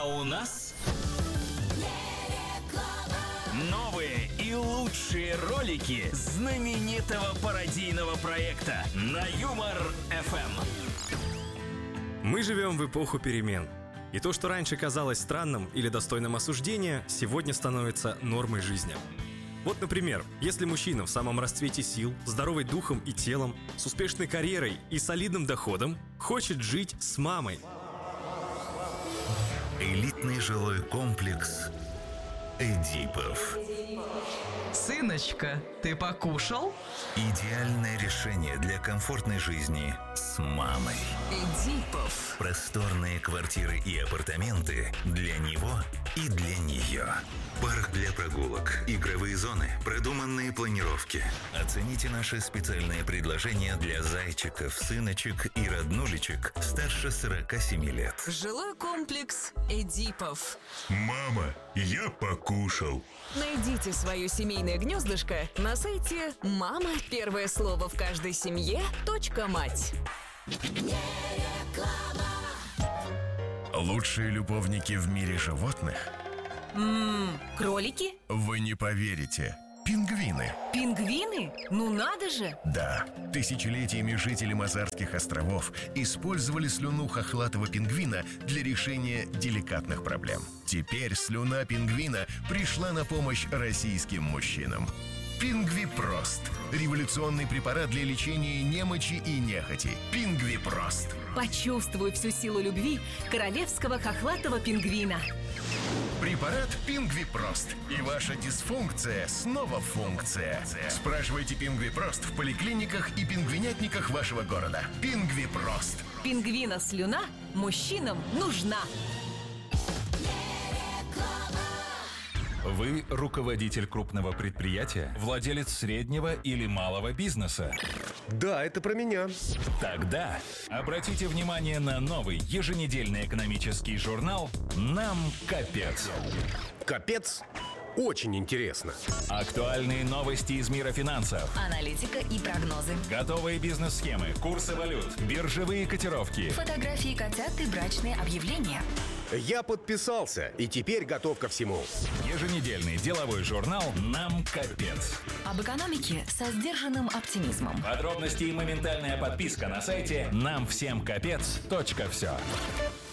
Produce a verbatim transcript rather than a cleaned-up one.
А у нас новые и лучшие ролики знаменитого пародийного проекта на Юмор эф эм. Мы живем в эпоху перемен. И то, что раньше казалось странным или достойным осуждения, сегодня становится нормой жизни. Вот, например, если мужчина в самом расцвете сил, здоровый духом и телом, с успешной карьерой и солидным доходом, хочет жить с мамой. Элитный жилой комплекс Эдипов. Сыночка, ты покушал? Идеальное решение для комфортной жизни с мамой. Эдипов. Просторные квартиры и апартаменты для него и для нее. Парк для прогулок, игровые зоны, продуманные планировки. Оцените наши специальные предложения для зайчиков, сыночек и роднулечек старше сорока семи лет. Жилой комплекс Эдипов. Мама, я покушал. Найдите свое семейное гнездышко на сайте «Мама. Первое слово в каждой семье. Мать». Лучшие любовники в мире животных? Ммм, кролики? Вы не поверите. Пингвины. Пингвины? Ну надо же! Да, тысячелетиями жители Мазарских островов использовали слюну хохлатого пингвина для решения деликатных проблем. Теперь слюна пингвина пришла на помощь российским мужчинам. Пингвипрост. Революционный препарат для лечения немочи и нехоти. Пингвипрост. Почувствуй всю силу любви королевского хохлатого пингвина. Препарат Пингвипрост. И ваша дисфункция снова функция. Спрашивайте Пингвипрост в поликлиниках и пингвинятниках вашего города. Пингвипрост. Пингвина слюна мужчинам нужна. Вы руководитель крупного предприятия, владелец среднего или малого бизнеса? Да, это про меня. Тогда обратите внимание на новый еженедельный экономический журнал «Нам капец». Капец? Очень интересно. Актуальные новости из мира финансов, аналитика и прогнозы, готовые бизнес-схемы, курсы валют, биржевые котировки, фотографии котят и брачные объявления. Я подписался и теперь готов ко всему. Еженедельный деловой журнал «Нам капец». Об экономике со сдержанным оптимизмом. Подробности и моментальная подписка на сайте нам всем капец точка все.